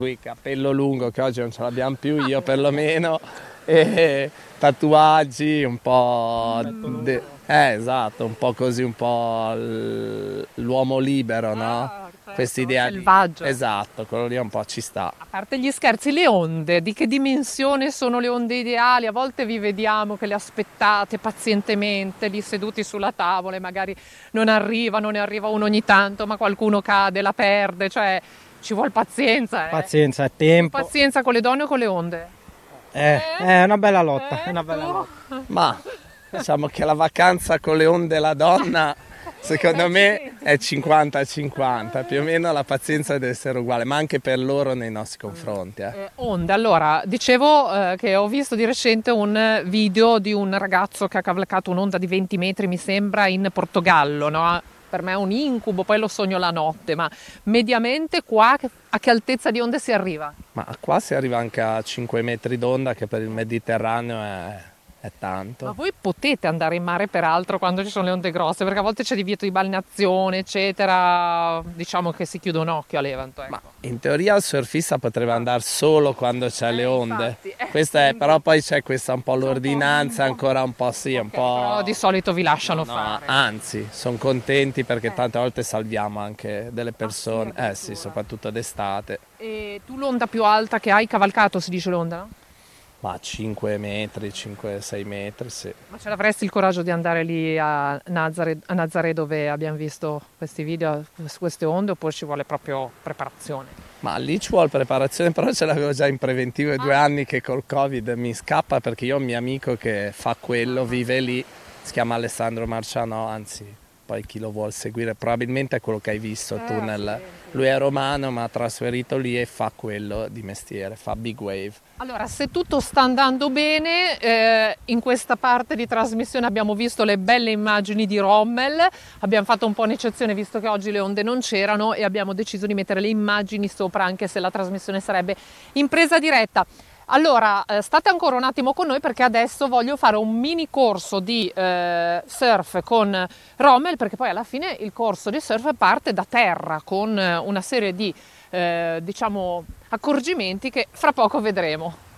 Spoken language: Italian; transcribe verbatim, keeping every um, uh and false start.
Qui capello lungo che oggi non ce l'abbiamo più, io perlomeno, e tatuaggi, un po'... de- eh, esatto, un po' così, un po' l- l'uomo libero, no? Ah, certo, Quest'idea di... selvaggio. Esatto, quello lì un po' ci sta. A parte gli scherzi, le onde, di che dimensione sono le onde ideali? A volte vi vediamo che le aspettate pazientemente lì seduti sulla tavola e magari non arrivano, ne arriva uno ogni tanto, ma qualcuno cade, la perde, cioè ci vuole pazienza, eh? Pazienza e tempo. Pazienza con le donne o con le onde? Eh, è una bella lotta, Eh, è una bella tu? lotta. Ma diciamo che la vacanza con le onde e la donna, secondo me, è cinquanta cinquanta, più o meno la pazienza deve essere uguale, ma anche per loro nei nostri confronti. Eh. Eh, onde, allora, dicevo eh, che ho visto di recente un video di un ragazzo che ha cavalcato un'onda di venti metri, mi sembra, in Portogallo, no? Per me è un incubo, poi lo sogno la notte, ma mediamente qua che- a che altezza di onde si arriva? Ma qua si arriva anche a cinque metri d'onda, che per il Mediterraneo è, è Ma tanto. voi potete andare in mare peraltro quando ci sono le onde grosse, perché a volte c'è divieto di balneazione, eccetera. Diciamo che si chiude un occhio a Levanto, ecco. Ma in teoria il surfista potrebbe andare solo quando c'è Eh, le onde. infatti, eh, Questa è, quindi- però poi c'è questa un po' un po' l'ordinanza, limbo. ancora un po' sì, un Ok, po'... però di solito vi lasciano No, fare. anzi, sono contenti perché Eh. tante volte salviamo anche delle persone, eh sì, addirittura. soprattutto d'estate. E tu l'onda più alta che hai cavalcato, si dice l'onda, no? Ma cinque metri, cinque sei metri, sì. Ma ce l'avresti il coraggio di andare lì a Nazare, a Nazaré dove abbiamo visto questi video su queste onde oppure ci vuole proprio preparazione? Ma lì ci vuole preparazione, però ce l'avevo già in preventivo, è due anni che col Covid mi scappa perché io ho un mio amico che fa quello, vive lì, si chiama Alessandro Marciano, anzi poi chi lo vuol seguire probabilmente è quello che hai visto tu nel... Lui è romano ma ha trasferito lì e fa quello di mestiere, fa big wave. Allora, se tutto sta andando bene, eh, in questa parte di trasmissione abbiamo visto le belle immagini di Rommel, abbiamo fatto un po' un'eccezione visto che oggi le onde non c'erano e abbiamo deciso di mettere le immagini sopra anche se la trasmissione sarebbe in presa diretta. Allora, eh, state ancora un attimo con noi perché adesso voglio fare un mini corso di eh, surf con Rommel, perché poi alla fine il corso di surf parte da terra con eh, una serie di eh, diciamo accorgimenti che fra poco vedremo.